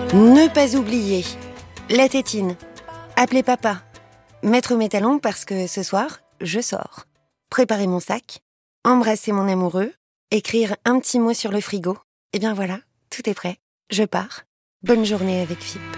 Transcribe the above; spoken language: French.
Ne pas oublier. La tétine. Appeler papa. Mettre mes talons parce que ce soir, je sors. Préparer mon sac. Embrasser mon amoureux. Écrire un petit mot sur le frigo. Et bien voilà, tout est prêt. Je pars. Bonne journée avec FIP.